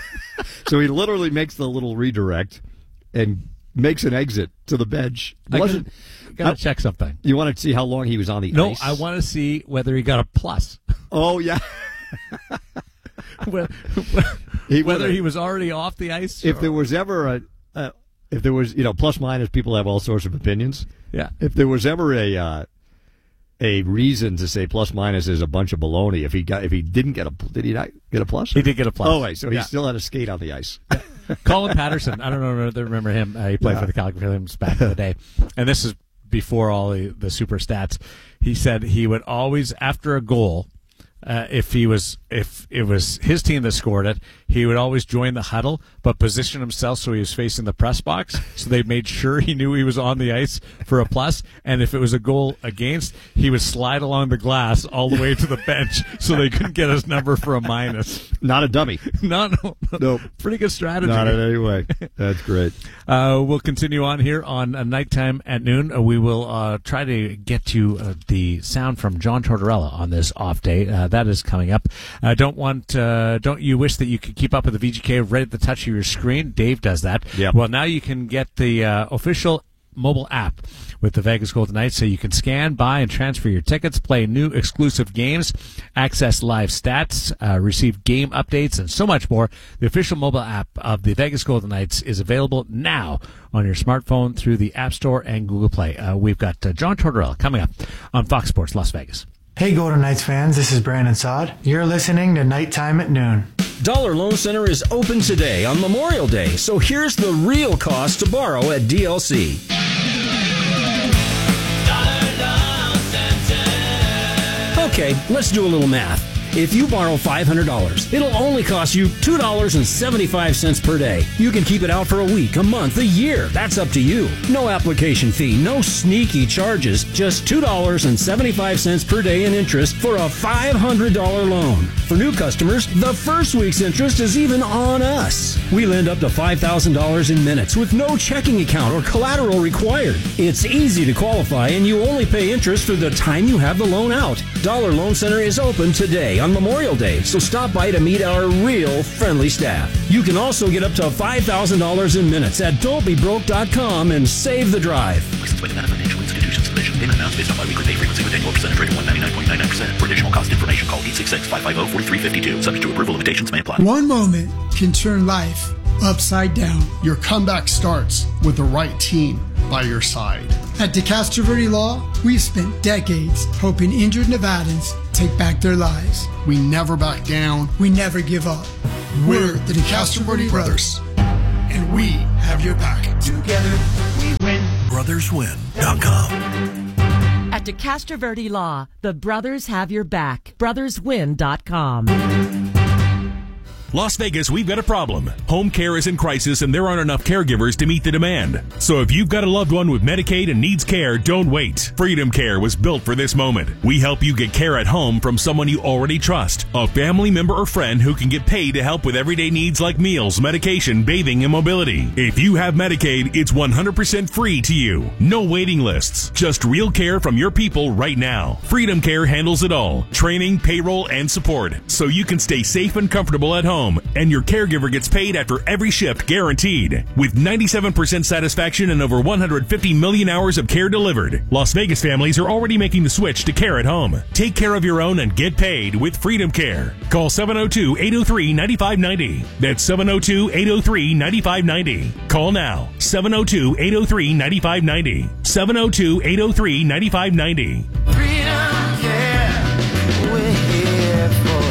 So he literally makes the little redirect and makes an exit to the bench. I Wasn't Got I- to check something. You want to see how long he was on the No, ice? I want to see whether he got a plus. Oh yeah. Whether He whether would've- he was already off the ice. If or- there was ever a, uh, if there was, you know, plus minus, people have all sorts of opinions. Yeah. If there was ever a uh, a reason to say plus minus is a bunch of baloney, if he got, if he didn't get a, did he not get a plus? He did get a plus. Oh, wait, so he Yeah. still had to skate on the ice. Colin Patterson, I don't know if you remember him. Uh, he played Yeah. for the Calgary Flames back in the day. And this is before all the, the super stats. He said he would always, after a goal, uh, if he was if it was his team that scored it, he would always join the huddle, but position himself so he was facing the press box. So they made sure he knew he was on the ice for a plus. And if it was a goal against, he would slide along the glass all the way to the bench so they couldn't get his number for a minus. Not a dummy. No, no, nope. Pretty good strategy. Not in any way. That's great. Uh, we'll continue on here on uh, Nighttime at Noon. Uh, we will uh, try to get to uh, the sound from John Tortorella on this off day. Uh, that is coming up. Uh, don't want? Uh, don't you wish that you could keep up with the V G K right at the touch of your screen? Dave does that. Yep. Well, now you can get the uh, official mobile app with the Vegas Golden Knights, so you can scan, buy, and transfer your tickets, play new exclusive games, access live stats, uh, receive game updates, and so much more. The official mobile app of the Vegas Golden Knights is available now on your smartphone through the App Store and Google Play. Uh, we've got uh, John Tortorella coming up on Fox Sports Las Vegas. Hey Golden Knights fans, this is Brandon Saad. You're listening to Nighttime at Noon. Dollar Loan Center is open today on Memorial Day, so here's the real cost to borrow at D L C. Okay, let's do a little math. If you borrow five hundred dollars, it'll only cost you two dollars and seventy-five cents per day. You can keep it out for a week, a month, a year. That's up to you. No application fee, no sneaky charges, just two dollars and seventy-five cents per day in interest for a five hundred dollars loan. For new customers, the first week's interest is even on us. We lend up to five thousand dollars in minutes with no checking account or collateral required. It's easy to qualify, and you only pay interest for the time you have the loan out. Dollar Loan Center is open today on Memorial Day, so stop by to meet our real friendly staff. You can also get up to five thousand dollars in minutes at don't be broke dot com and save the drive. Licensed by the Nevada Financial Institutions Division. Payment amounts based on biweekly pay frequency with annual percentage rate of one hundred ninety-nine point nine nine percent. For additional cost information, call eight six six, five five zero, four three five two. Subject to approval, limitations may apply. One moment can turn life upside down. Your comeback starts with the right team by your side. At DeCastro Verde Law, we've spent decades helping injured Nevadans take back their lives. We never back down. We never give up. We're the DeCastro Verde Brothers, and we have your back. Together, we win. brothers win dot com. At DeCastro Verde Law, the brothers have your back. brothers win dot com. Las Vegas, we've got a problem. Home care is in crisis and there aren't enough caregivers to meet the demand. So if you've got a loved one with Medicaid and needs care, don't wait. Freedom Care was built for this moment. We help you get care at home from someone you already trust. A family member or friend who can get paid to help with everyday needs like meals, medication, bathing, and mobility. If you have Medicaid, it's one hundred percent free to you. No waiting lists. Just real care from your people right now. Freedom Care handles it all. Training, payroll, and support. So you can stay safe and comfortable at home. And your caregiver gets paid after every shift, guaranteed. With ninety-seven percent satisfaction and over one hundred fifty million hours of care delivered, Las Vegas families are already making the switch to care at home. Take care of your own and get paid with Freedom Care. Call seven oh two, eight oh three, nine five nine oh. That's seven oh two, eight oh three, nine five nine oh. Call now. seven oh two, eight oh three, nine five nine oh. seven oh two, eight oh three, nine five nine oh. Freedom Care, we're here for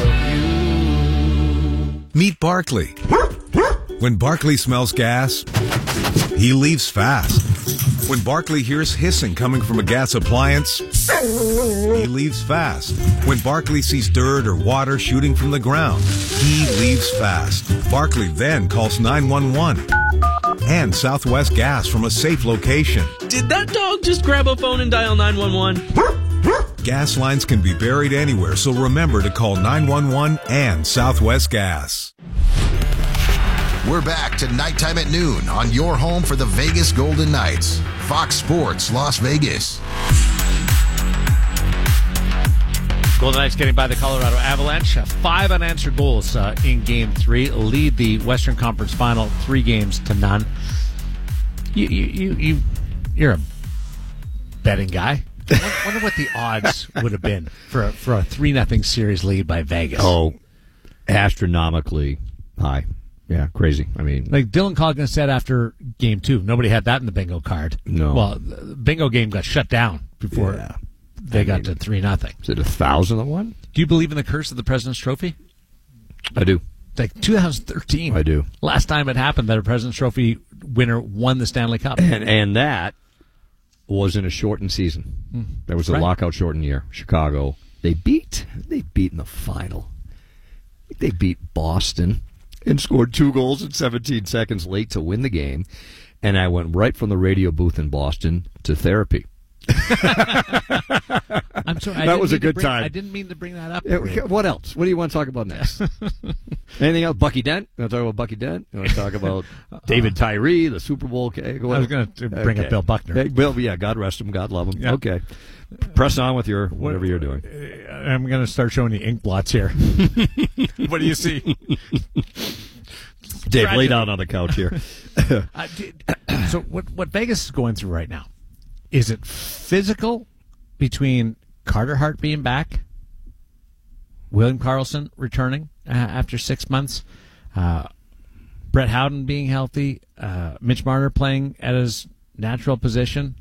Meet Barkley. When Barkley smells gas, he leaves fast. When Barkley hears hissing coming from a gas appliance, he leaves fast. When Barkley sees dirt or water shooting from the ground, he leaves fast. Barkley then calls nine one one and Southwest Gas from a safe location. Did that dog just grab a phone and dial nine one one? Gas lines can be buried anywhere, so remember to call nine one one and Southwest Gas. We're back to Nighttime at Noon on your home for the Vegas Golden Knights. Fox Sports Las Vegas. Golden Knights getting by the Colorado Avalanche. Uh, five unanswered goals uh, in Game three. Lead the Western Conference Final three games to none. You, you, you, you, you're a betting guy. I wonder what the odds would have been for a, for a three nothing series lead by Vegas. Oh, astronomically high. Yeah, crazy. I mean, like Dylan Coggan said after Game Two, nobody had that in the bingo card. No. Well, the bingo game got shut down before yeah. they I got mean, to three nothing. Is it a thousand to one? Do you believe in the curse of the President's Trophy? I do. Like two thousand thirteen. I do. Last time it happened that a President's Trophy winner won the Stanley Cup. And and that was in a shortened season. Mm. There was a right. lockout shortened year. Chicago, they beat? They beat in the final. I think they beat Boston and scored two goals in seventeen seconds late to win the game. And I went right from the radio booth in Boston to therapy. I'm sorry. I That was a mean to good bring- time. I didn't mean to bring that up. Yeah, what else? What do you want to talk about next? Anything else? Bucky Dent? You want to talk about Bucky Dent? You want to talk about David Tyree, the Super Bowl? Okay, I was going to bring up Bill Buckner. Hey, Bill, yeah, God rest him. God love him. Yeah. Okay. Press on with your whatever you're doing. I'm going to start showing you ink blots here. What do you see? Dave, lay down on the couch here. uh, did, so what what Vegas is going through right now, is it physical between Carter Hart being back, William Karlsson returning uh, after six months, uh, Brett Howden being healthy, uh, Mitch Marner playing at his natural position,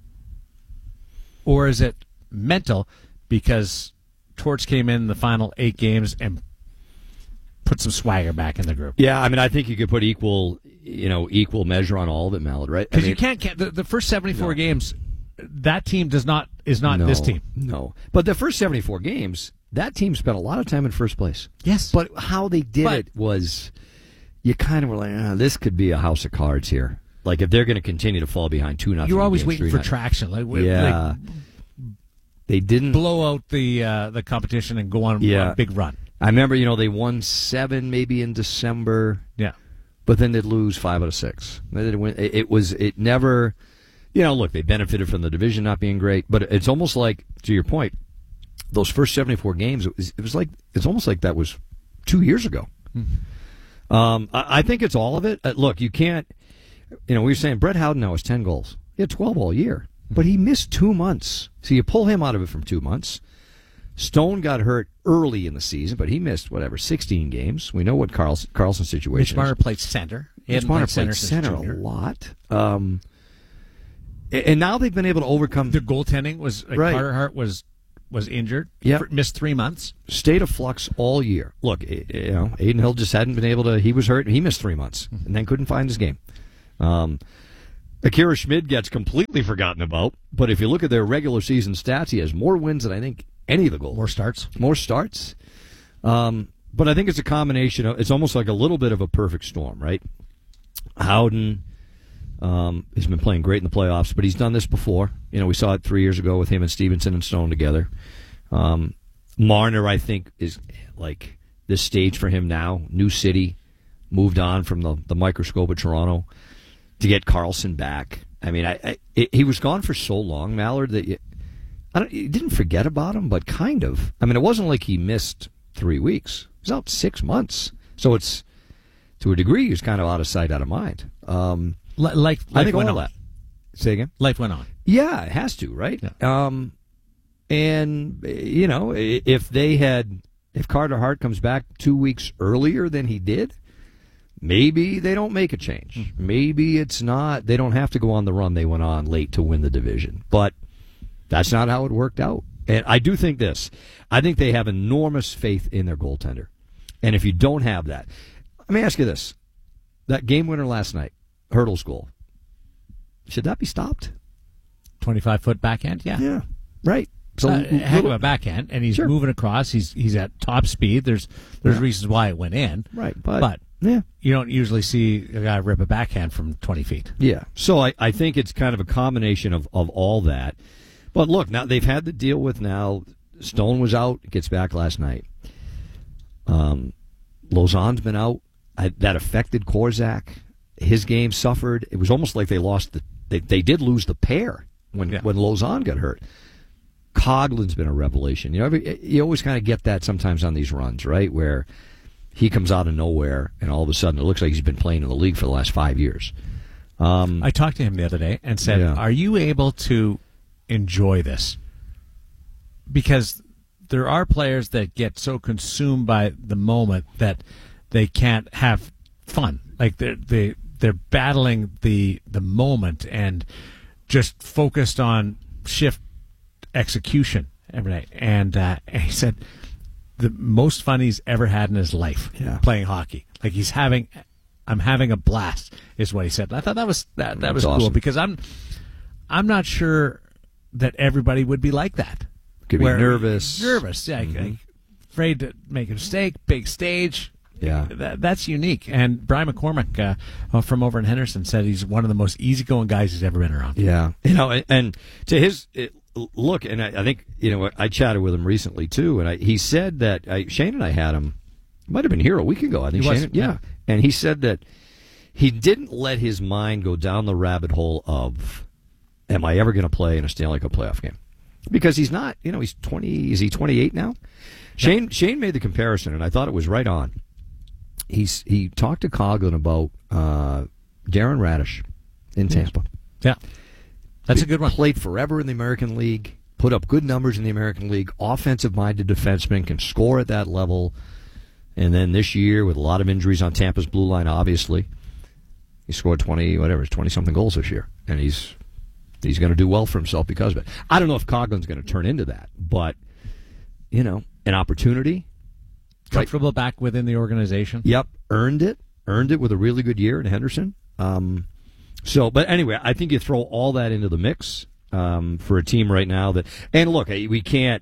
or is it mental because Torts came in the final eight games and put some swagger back in the group? Yeah, I mean, I think you could put equal, you know, equal measure on all of it, Mallard, right? Because I mean, you can't, can't the, the first seventy-four No. games, that team does not is not no, this team. No, but the first seventy-four games, that team spent a lot of time in first place. Yes, but how they did But- it was, you kind of were like, ah, this could be a house of cards here. Like if they're going to continue to fall behind two nothing, You're always games, waiting three for nothing. traction. Like, like, Yeah, they didn't blow out the uh, the competition and go on, Yeah. on a big run. I remember, you know, they won seven maybe in December. Yeah. But then they'd lose five out of six. They didn't win. It, it was, it never, you know, look, they benefited from the division not being great, but it's almost like, to your point, those first seventy-four games, it was, it was like, it's almost like that was two years ago. Mm-hmm. Um, I, I think it's all of it. Uh, look, you can't, you know, we were saying Brett Howden now has ten goals. He had twelve all year, but he missed two months. So you pull him out of it from two months. Stone got hurt early in the season, but he missed, whatever, sixteen games. We know what Carlson, Carlson's situation Mitch is. Marner played center. He Mitch hadn't Marner played center played since center junior. a lot. Um, and now they've been able to overcome The goaltending was like Right. Carter Hart was was injured. Yep. for- missed three months. state of flux all year. Look, eh, you know, Aiden Hill just hadn't been able to. He was hurt. He missed three months and then couldn't find his game. Um, Akira Schmid gets completely forgotten about, but if you look at their regular season stats, he has more wins than I think any of the goals. More starts. More starts. Um, but I think it's a combination of. It's almost like a little bit of a perfect storm, right? Howden. Um, he's been playing great in the playoffs, but he's done this before. You know, we saw it three years ago with him and Stevenson and Stone together. Um, Marner, I think, is like this stage for him now. New city, moved on from the, the microscope of Toronto to get Karlsson back. I mean, I, I it, he was gone for so long, Mallard, that you, I don't, you didn't forget about him, but kind of. I mean, it wasn't like he missed three weeks. He was out six months. So it's, to a degree, he was kind of out of sight, out of mind. Um, Li- Like I life think went all on. that. Say again? Life went on. Yeah, it has to, right? Um, and you know, i- if they had, if Carter Hart comes back two weeks earlier than he did, maybe they don't make a change. Maybe it's not. They don't have to go on the run they went on late to win the division. But that's not how it worked out. And I do think this. I think they have enormous faith in their goaltender. And if you don't have that, let me ask you this: that game winner last night, Hurdle's goal, should that be stopped? twenty-five foot backhand, yeah. Yeah, right. So So uh, heck of little- a backhand, and he's Sure. moving across. He's he's at top speed. There's there's Yeah. reasons why it went in. Right, but- but yeah. you don't usually see a guy rip a backhand from twenty feet. Yeah. So I, I think it's kind of a combination of, of all that. But look, now they've had to deal with now. Stone was out, gets back last night. Um, Lausanne's been out. I, that affected Korzak. His game suffered. It was almost like they lost the. They, they did lose the pair when Yeah. when Lausanne got hurt. Coughlin's been a revelation. You know, every, you always kind of get that sometimes on these runs, right? Where he comes out of nowhere and all of a sudden it looks like he's been playing in the league for the last five years. Um, I talked to him the other day and said, Yeah. "Are you able to enjoy this?" Because there are players that get so consumed by the moment that they can't have fun. Like they're they they're battling the the moment and just focused on shift execution every night. And, uh, and he said the most fun he's ever had in his life Yeah. playing hockey. Like he's having, I'm having a blast, is what he said. And I thought that was that that That's was cool awesome. because I'm I'm not sure that everybody would be like that. Could be nervous. Nervous, yeah. Mm-hmm. Like, afraid to make a mistake, big stage. Yeah. That, that's unique. And Brian McCormick uh, uh, from over in Henderson said he's one of the most easygoing guys he's ever been around. Yeah. You know, and, and to his it, look, and I, I think, you know, I chatted with him recently, too, and I, he said that I, Shane and I had him, might have been here a week ago, I think. He was, Shane, yeah. yeah. And he said that he didn't let his mind go down the rabbit hole of, am I ever going to play in a Stanley Cup playoff game? Because he's not, you know, he's twenty, is he twenty-eight now? Shane Shane made the comparison, and I thought it was right on. He's He talked to Coughlin about uh, Darren Radish in Tampa. Yeah, that's a good one. Played forever in the American League, put up good numbers in the American League, offensive-minded defenseman, can score at that level. And then this year, with a lot of injuries on Tampa's blue line, obviously, he scored twenty, whatever, twenty-something goals this year. And he's he's going to do well for himself because of it. I don't know if Coughlin's going to turn into that, but, you know, an opportunity. Comfortable right. back within the organization. Yep, earned it. Earned it with a really good year in Henderson. Um, so, but anyway, I think you throw all that into the mix um, for a team right now that, and look, we can't,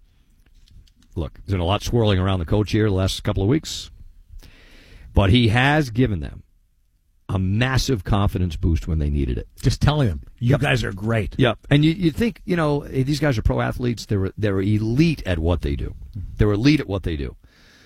look, there's been a lot swirling around the coach here the last couple of weeks, but he has given them a massive confidence boost when they needed it. Just telling them, you yep. guys are great. Yep. And you, you think, you know, these guys are pro athletes. They're, they're elite at what they do. They're elite at what they do.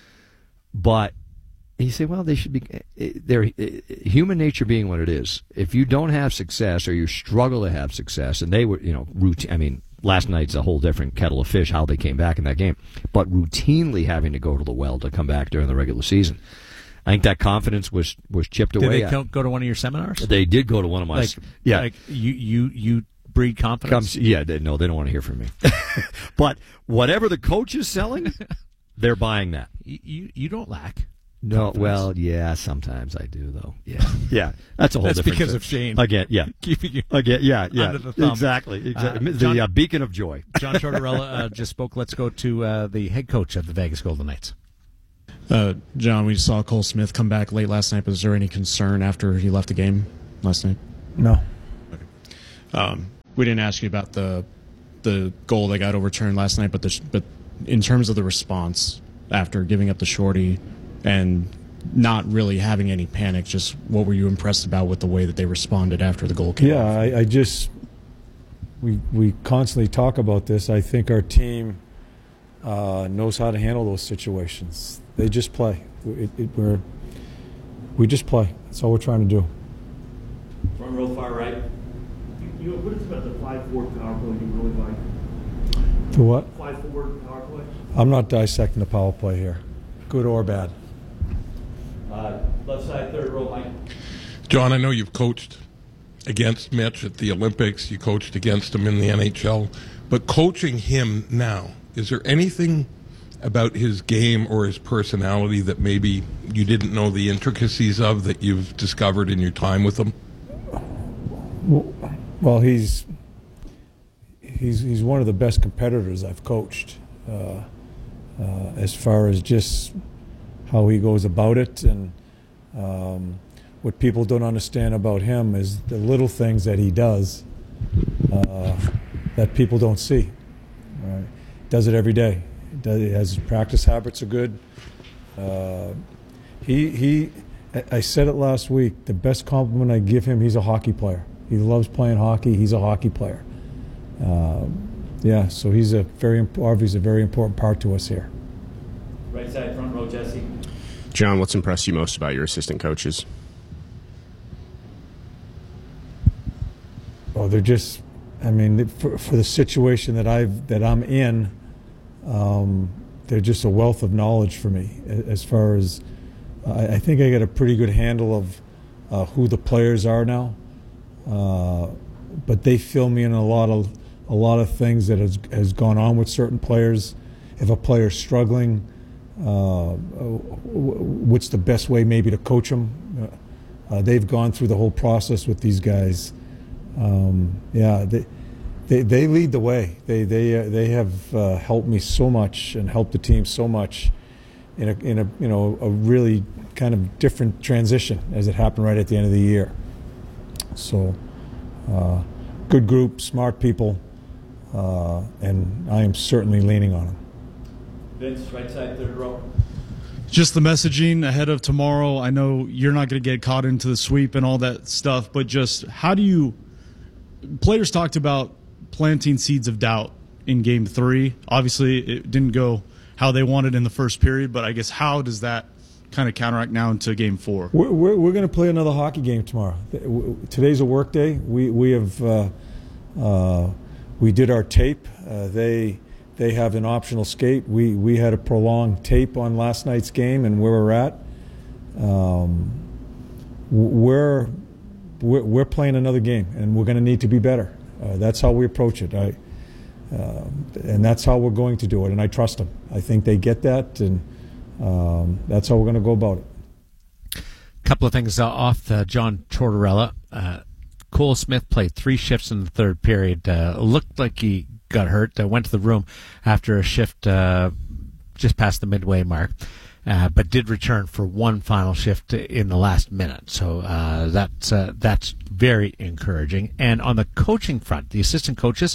But you say, well, they should be, they're human nature being what it is. If you don't have success or you struggle to have success, and they were, you know, routine, I mean, last night's a whole different kettle of fish, how they came back in that game, but routinely having to go to the well to come back during the regular season. I think that confidence was, was chipped Did away. Did they at. go to one of your seminars? They did go to one of my. Like, yeah, like you, you, you breed confidence. Comes, yeah, they, no, they don't want to hear from me. But whatever the coach is selling, they're buying that. You, you, you don't lack. No, confidence. Well, yeah, sometimes I do though. Yeah, yeah, that's a whole. That's different because thing. of Shane. Again, yeah, keeping you again, yeah, yeah, under the thumb. exactly, exactly. Uh, the John, uh, beacon of joy. John Tortorella uh, just spoke. Let's go to uh, the head coach of the Vegas Golden Knights. Uh, John, we saw Cole Smith come back late last night. Was there any concern after he left the game last night? No. Okay. Um, we didn't ask you about the the goal that got overturned last night, but the, but in terms of the response after giving up the shorty and not really having any panic, just what were you impressed about with the way that they responded after the goal came Yeah, off? I, I just we we constantly talk about this. I think our team uh, knows how to handle those situations. They just play. It, it, we're, we just play. That's all we're trying to do. Front row, far right. You, what is about the five forward power play you really like? The what? Five forward power play? I'm not dissecting the power play here, good or bad. Uh, left side, third row, Mike. John, I know you've coached against Mitch at the Olympics. You coached against him in the N H L. But coaching him now, is there anything about his game or his personality that maybe you didn't know the intricacies of that you've discovered in your time with him? Well, he's he's he's one of the best competitors I've coached. Uh, uh, as far as just how he goes about it, and um, what people don't understand about him is the little things that he does uh, that people don't see. Right? Does it every day. Does, has his practice habits are good. Uh, he he. I said it last week. The best compliment I give him, he's a hockey player. He loves playing hockey. He's a hockey player. Uh, yeah, so he's a very obviously a very important part to us here. Right side, front row, Jesse. John, what's impressed you most about your assistant coaches? Oh, they're just. I mean, for, for the situation that I've that I'm in. Um, they're just a wealth of knowledge for me. As far as uh, I think, I get a pretty good handle of uh, who the players are now. Uh, but they fill me in a lot of a lot of things that has has gone on with certain players. If a player's struggling, uh, what's the best way maybe to coach them? Uh, they've gone through the whole process with these guys. Um, yeah. They, They, they lead the way. They they uh, they have uh, helped me so much and helped the team so much in a in a you know a really kind of different transition as it happened right at the end of the year. So, uh, good group, smart people, uh, and I am certainly leaning on him. Vince, right side, third row. Just the messaging ahead of tomorrow. I know you're not going to get caught into the sweep and all that stuff, but just how do you – players talked about planting seeds of doubt in game three. Obviously, it didn't go how they wanted in the first period, but I guess how does that kind of counteract now into game four? We're, we're, we're going to play another hockey game tomorrow. Today's a work day. We, we have uh, uh, we did our tape. Uh, they – They have an optional skate. We we had a prolonged tape on last night's game and where we're at. Um, we're, we're we're playing another game, and we're going to need to be better. Uh, that's how we approach it. I, uh, and that's how we're going to do it. And I trust them. I think they get that, and um, that's how we're going to go about it. A couple of things uh, off uh, John Tortorella. Uh, Cole Smith played three shifts in the third period. Uh, looked like he got hurt. I went to the room after a shift uh, just past the midway mark, uh, but did return for one final shift in the last minute. So uh, that's uh, that's very encouraging. And on the coaching front, the assistant coaches,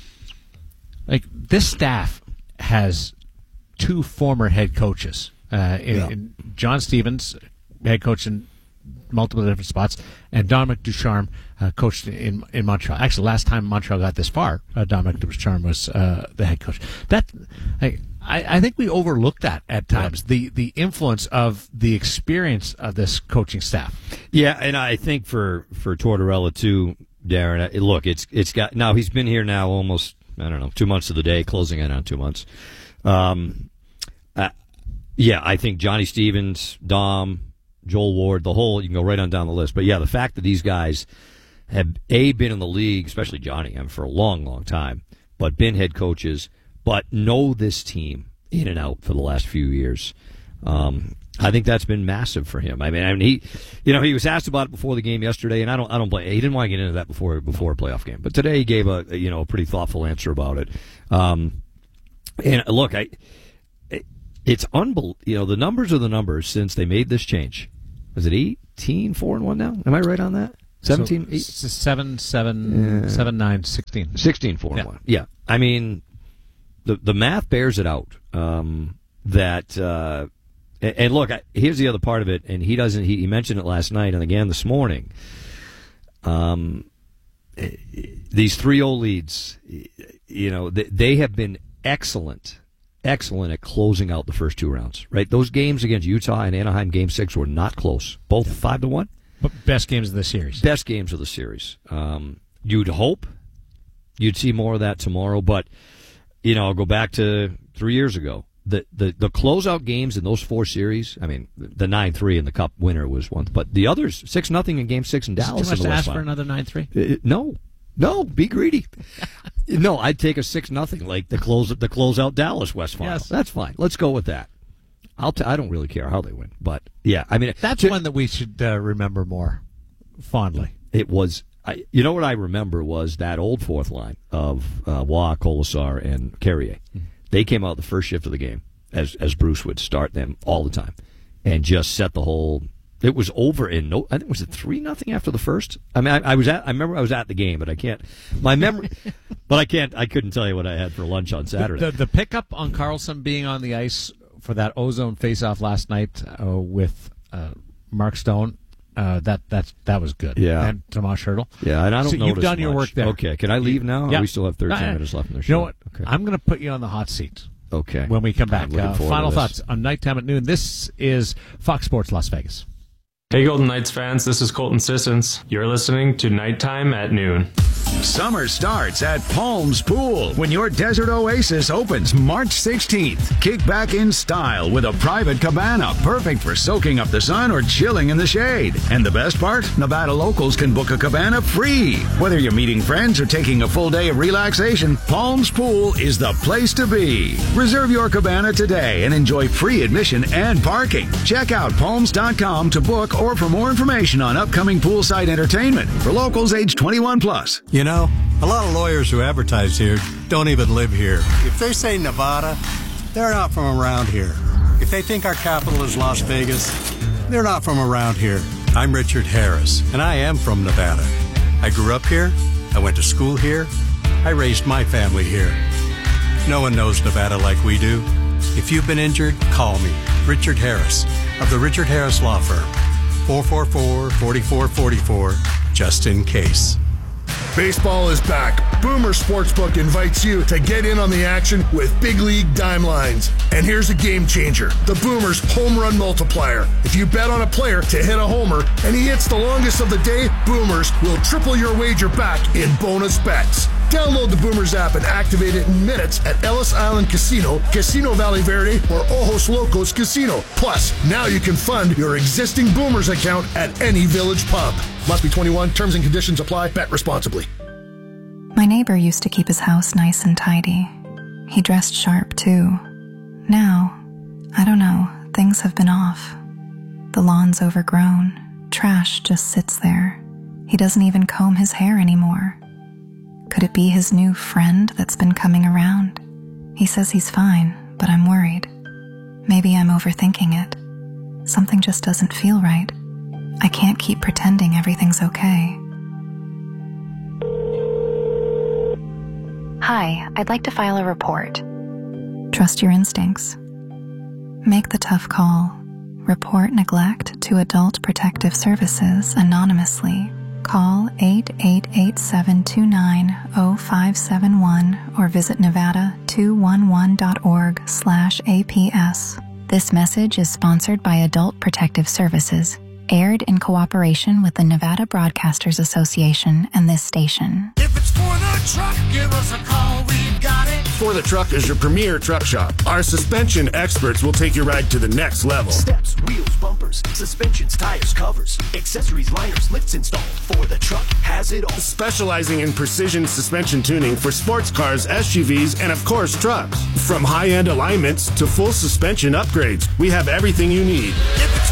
like this staff has two former head coaches. Uh, in, Yeah. in John Stevens, head coach in multiple different spots, and Dominic Ducharme uh, coached in in Montreal. Actually, last time Montreal got this far, uh, Dominic Ducharme was uh, the head coach. That I, I think we overlook that at times, the the influence of the experience of this coaching staff. Yeah, and I think for for Tortorella too, Darren. uh, Look, it's it's got now he's been here now almost I don't know two months of the day, closing in on two months. Um, uh, yeah, I think Johnny Stevens, Dom, Joel Ward, the whole, you can go right on down the list. But yeah, the fact that these guys have, A, been in the league, especially Johnny, I mean, for a long, long time, but been head coaches, but know this team in and out for the last few years. Um, I think that's been massive for him. I mean, I mean, he, you know, he was asked about it before the game yesterday, and I don't, I don't blame. He didn't want to get into that before before a playoff game, but today he gave a, you know, a pretty thoughtful answer about it. Um, and look, I, it's unbelievable. You know, the numbers are the numbers since they made this change. Was it eighteen, four and one now? Am I right on that? seventeen, So, eight? seven, seven, Yeah. seven, nine, sixteen. sixteen, four and one. Yeah. I mean, the the math bears it out. Um, that, uh, and, and look, I, here's the other part of it, and he doesn't, he, he mentioned it last night and again this morning. Um, these three oh leads, you know, they, they have been excellent. Excellent at closing out the first two rounds, right? Those games against Utah and Anaheim, Game Six, were not close. Both five to one. But best games of the series. Best games of the series. Um, you'd hope you'd see more of that tomorrow, but you know, I'll go back to three years ago. The the the closeout games in those four series. I mean, the nine three in the Cup winner was one, but the others six nothing in Game Six in Is it Dallas. too much in the to West ask for Final. another nine three? Uh, no, no, be greedy. No, I'd take a six nothing like the close the closeout Dallas West Final. Yes. That's fine. Let's go with that. I'll t- I don't really care how they win, but yeah, I mean That's to- one that we should uh, remember more fondly. It was. I, you know what I remember was that old fourth line of uh, Waugh, Colasar, and Carrier. Mm-hmm. They came out the first shift of the game as as Bruce would start them all the time, and just set the whole. It was over in no. I think was it three nothing after the first. I mean, I, I was at. I remember I was at the game, but I can't. My memory, but I can't. I couldn't tell you what I had for lunch on Saturday. The, the, the pickup on Carlson being on the ice for that ozone faceoff last night uh, with uh, Mark Stone. Uh, that that's that was good. Yeah. And Tomas Hertl. Yeah, and I don't so notice you've done your much. work there. Okay, can I leave now? Yeah. Or we still have thirteen Uh, minutes left in the You show. know what? Okay. I'm going to put you on the hot seat. Okay. When we come I'm back. looking Uh, forward final to this. thoughts on Nighttime at Noon. This is Fox Sports Las Vegas. Hey Golden Knights fans, this is Colton Sissons. You're listening to Nighttime at Noon. Summer starts at Palms Pool when your desert oasis opens March sixteenth. Kick back in style with a private cabana, perfect for soaking up the sun or chilling in the shade. And the best part? Nevada locals can book a cabana free. Whether you're meeting friends or taking a full day of relaxation, Palms Pool is the place to be. Reserve your cabana today and enjoy free admission and parking. Check out palms dot com to book or for more information on upcoming poolside entertainment for locals age twenty-one plus. You know, a lot of lawyers who advertise here don't even live here. If they say Nevada, they're not from around here. If they think our capital is Las Vegas, they're not from around here. I'm Richard Harris, and I am from Nevada. I grew up here, I went to school here, I raised my family here. No one knows Nevada like we do. If you've been injured, call me, Richard Harris, of the Richard Harris Law Firm. four four four, four four four four, just in case. Baseball is back. Boomer Sportsbook invites you to get in on the action with Big League Dime Lines. And here's a game changer, the Boomers Home Run Multiplier. If you bet on a player to hit a homer and he hits the longest of the day, Boomers will triple your wager back in bonus bets. Download the Boomers app and activate it in minutes at Ellis Island Casino, Casino Valley Verde, or Ojos Locos Casino. Plus, now you can fund your existing Boomers account at any Village pub. Must be twenty-one. Terms and conditions apply. Bet responsibly. My neighbor used to keep his house nice and tidy. He dressed sharp, too. Now, I don't know, things have been off. The lawn's overgrown. Trash just sits there. He doesn't even comb his hair anymore. Could it be his new friend that's been coming around? He says he's fine, but I'm worried. Maybe I'm overthinking it. Something just doesn't feel right. I can't keep pretending everything's okay. Hi, I'd like to file a report. Trust your instincts. Make the tough call. Report neglect to Adult Protective Services anonymously. Call eight eight eight, seven two nine, zero five seven one or visit nevada two one one dot org slash A P S. This message is sponsored by Adult Protective Services, aired in cooperation with the Nevada Broadcasters Association and this station. If it's for the truck, give us a call. We've got it. For the Truck is your premier truck shop. Our suspension experts will take your ride to the next level. Steps, wheels, bumpers, suspensions, tires, covers, accessories, liners, lifts installed. For the Truck has it all. Specializing in precision suspension tuning for sports cars, S U Vs, and of course trucks. From high-end alignments to full suspension upgrades, we have everything you need. If